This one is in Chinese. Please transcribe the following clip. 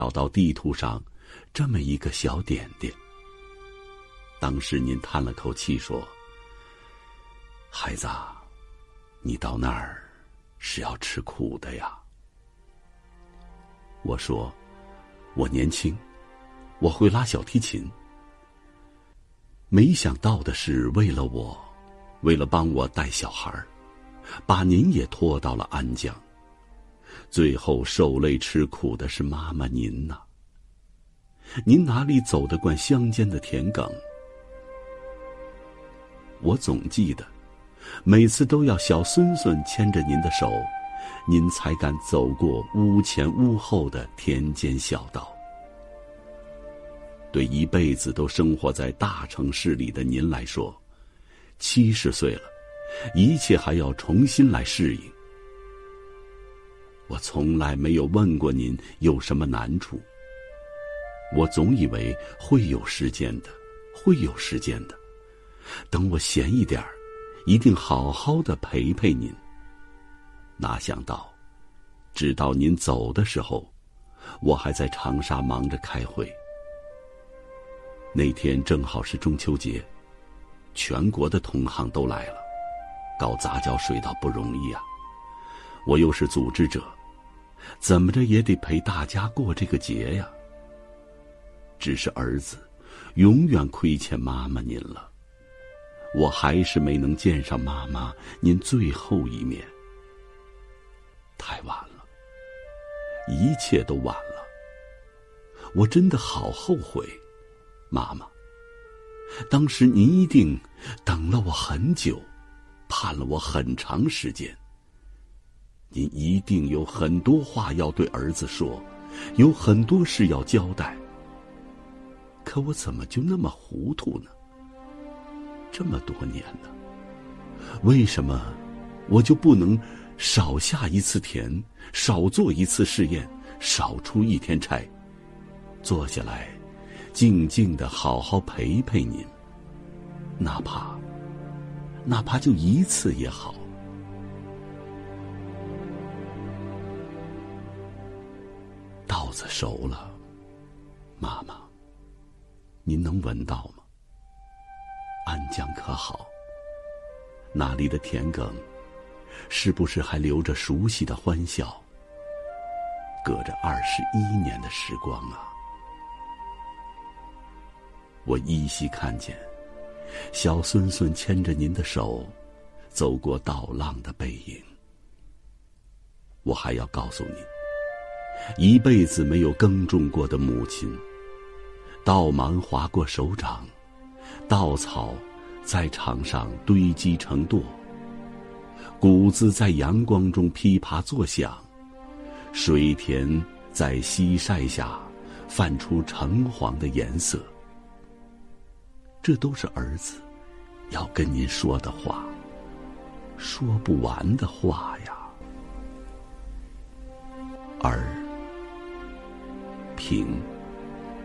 找到地图上这么一个小点点。当时您叹了口气说：“孩子，你到那儿是要吃苦的呀。”我说：“我年轻，我会拉小提琴。”没想到的是，为了我，为了帮我带小孩，把您也拖到了安江。最后受累吃苦的是妈妈您呐。您哪里走得惯乡间的田埂？我总记得，每次都要小孙孙牵着您的手，您才敢走过屋前屋后的田间小道。对一辈子都生活在大城市里的您来说，70岁了，一切还要重新来适应。我从来没有问过您有什么难处，我总以为会有时间的，会有时间的。等我闲一点儿，一定好好的陪陪您。哪想到，直到您走的时候，我还在长沙忙着开会。那天正好是中秋节，全国的同行都来了，搞杂交水稻不容易啊。我又是组织者，怎么着也得陪大家过这个节呀。只是儿子永远亏欠妈妈您了，我还是没能见上妈妈您最后一面。太晚了，一切都晚了。我真的好后悔，妈妈。当时您一定等了我很久，盼了我很长时间。您一定有很多话要对儿子说，有很多事要交代。可我怎么就那么糊涂呢？这么多年了，为什么我就不能少下一次田，少做一次试验，少出一天差，坐下来静静地好好陪陪您，哪怕就一次也好。稻子熟了，妈妈，您能闻到吗？安江可好？那里的田埂是不是还留着熟悉的欢笑？隔着21年的时光啊，我依稀看见小孙孙牵着您的手走过稻浪的背影。我还要告诉您，一辈子没有耕种过的母亲，稻芒划过手掌，稻草在场上堆积成垛，谷子在阳光中噼啪作响，水田在西晒下泛出橙黄的颜色。这都是儿子要跟您说的话，说不完的话呀。儿，平。